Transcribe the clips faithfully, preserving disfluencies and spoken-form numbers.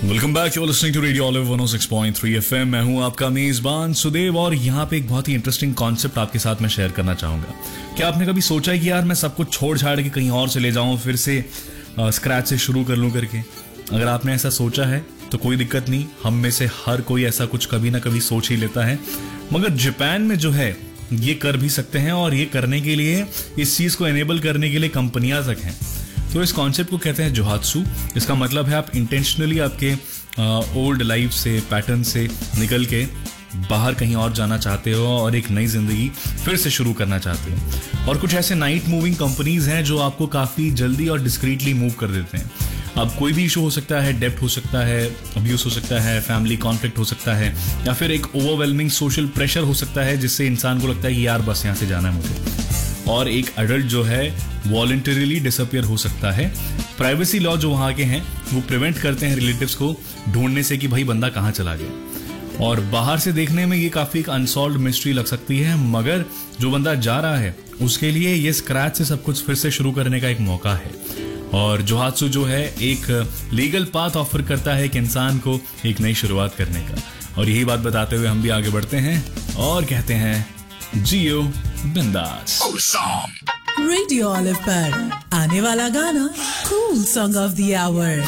Welcome back, you are listening to radio olive one O six point three FM. मैं हूं आपका मेजबान सुदेव और यहाँ पे एक बहुत ही इंटरेस्टिंग कॉन्सेप्ट आपके साथ मैं शेयर करना चाहूंगा। क्या आपने कभी सोचा है कि यार मैं सब कुछ छोड़ छाड़ के कहीं और चले जाऊं, फिर से स्क्रैच से शुरू कर लूं करके? अगर आपने ऐसा सोचा है तो कोई दिक्कत नहीं, हम में से हर कोई ऐसा कुछ कभी ना कभी सोच ही लेता है। मगर जापान में जो है ये कर भी सकते हैं, और ये करने के लिए, इस चीज को एनेबल करने के लिए कंपनियां तक हैं। तो इस कॉन्सेप्ट को कहते हैं जोहात्सु। इसका मतलब है आप इंटेंशनली आपके ओल्ड लाइफ से, पैटर्न से निकल के बाहर कहीं और जाना चाहते हो और एक नई जिंदगी फिर से शुरू करना चाहते हो। और कुछ ऐसे नाइट मूविंग कंपनीज हैं जो आपको काफी जल्दी और डिस्क्रीटली मूव कर देते हैं। अब कोई भी इशू हो सकता है, डेप्ट हो सकता है, अब्यूज हो सकता है, फैमिली कॉन्फ्लिक्ट हो सकता है, या फिर एक ओवरवेलमिंग सोशल प्रेशर हो सकता है जिससे इंसान को लगता है कि यार बस यहाँ से जाना है मुझे। और एक एडल्ट जो है वॉलंटरीली डिसअपियर हो सकता है। प्राइवेसी लॉ जो वहां के हैं वो प्रिवेंट करते हैं रिलेटिव्स को ढूंढने से कि भाई बंदा कहाँ चला गया। और बाहर से देखने में ये काफी एक अनसॉल्व्ड मिस्ट्री लग सकती है, मगर जो बंदा जा रहा है उसके लिए ये स्क्रैच से सब कुछ फिर से शुरू करने का एक मौका है। और जोहात्सु जो है एक लीगल पाथ ऑफर करता है एक इंसान को एक नई शुरुआत करने का। और यही बात बताते हुए हम भी आगे बढ़ते हैं और कहते हैं जियो बिंदास। रेडियो ऑलिव पर आने वाला गाना cool song of the our.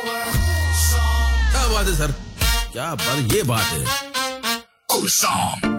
क्या बात है सर, क्या बात, ये बात है।